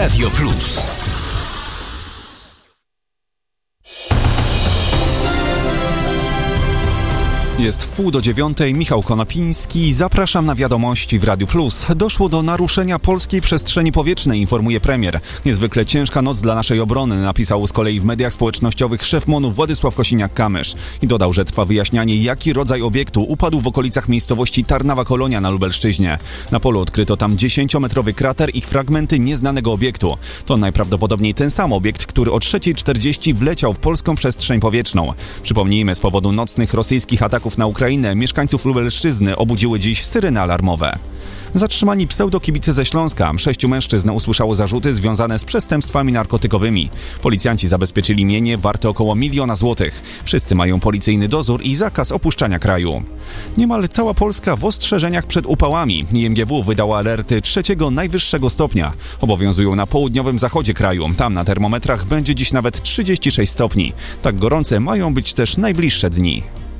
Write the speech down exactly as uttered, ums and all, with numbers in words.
Radio Plus. Jest wpół do dziewiątej, Michał Konopiński. Zapraszam na wiadomości w Radiu Plus. Doszło do naruszenia polskiej przestrzeni powietrznej, informuje premier. Niezwykle ciężka noc dla naszej obrony, napisał z kolei w mediach społecznościowych szef MON-u Władysław Kosiniak-Kamysz. I dodał, że trwa wyjaśnianie, jaki rodzaj obiektu upadł w okolicach miejscowości Tarnawa Kolonia na Lubelszczyźnie. Na polu odkryto tam dziesięciometrowy krater i fragmenty nieznanego obiektu. To najprawdopodobniej ten sam obiekt, który o trzeciej czterdzieści wleciał w polską przestrzeń powietrzną. Przypomnijmy, z powodu nocnych rosyjskich ataków na Ukrainę mieszkańców Lubelszczyzny obudziły dziś syreny alarmowe. Zatrzymani pseudokibice ze Śląska. Sześciu mężczyzn usłyszało zarzuty związane z przestępstwami narkotykowymi. Policjanci zabezpieczyli mienie warte około miliona złotych. Wszyscy mają policyjny dozór i zakaz opuszczania kraju. Niemal cała Polska w ostrzeżeniach przed upałami. I M G W wydała alerty trzeciego najwyższego stopnia. Obowiązują na południowym zachodzie kraju. Tam na termometrach będzie dziś nawet trzydzieści sześć stopni. Tak gorące mają być też najbliższe dni.